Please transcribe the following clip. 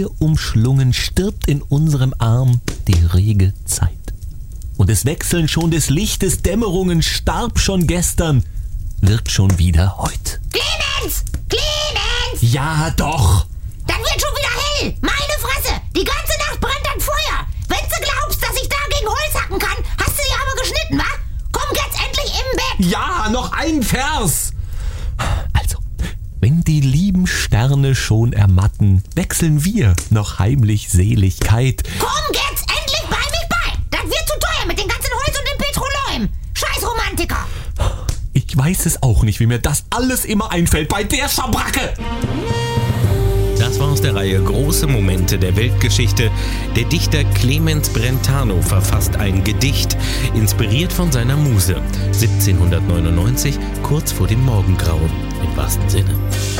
dir umschlungen, stirbt in unserem Arm die rege Zeit. Und es wechseln schon des Lichtes Dämmerungen, starb schon gestern, wird schon wieder heut. Clemens! Clemens! Ja doch! Dann wird schon wieder hell! Meine Fresse! Die ganze Nacht brennt ein Feuer! Wenn du glaubst, dass ich dagegen Holz hacken kann, hast du dich aber geschnitten, wa? Komm jetzt endlich im Bett! Ja, noch ein Vers! Also, wenn die lieben Sterne schon ermatten, wechseln wir noch heimlich Seligkeit. Komm jetzt endlich bei mich bei! Das wird zu teuer mit dem ganzen Holz und dem Petroleum! Scheiß Romantiker! Ich weiß es auch nicht, wie mir das alles immer einfällt bei der Schabracke. Das war aus der Reihe Große Momente der Weltgeschichte. Der Dichter Clemens Brentano verfasst ein Gedicht, inspiriert von seiner Muse. 1799, kurz vor dem Morgengrauen, im wahrsten Sinne.